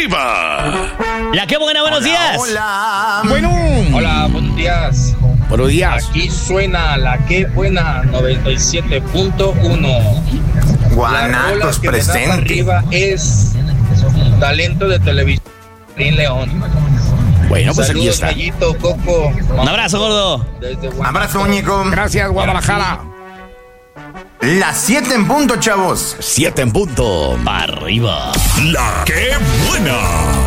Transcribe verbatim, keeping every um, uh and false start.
arriba. La que buena, buenos hola, días. Hola. Bueno. Hola, buenos días. Buenos días. Aquí suena la que buena noventa y siete punto uno. Guanatos que presente. me da para arriba es talento de televisión en León. Bueno, pues Saludos, aquí está. Gallito, Coco. Un abrazo, gordo. Desde Guanatos. Abrazo, muñeco. Gracias, Guadalajara. Las siete en punto, chavos. Siete en punto. Para arriba. La que buena.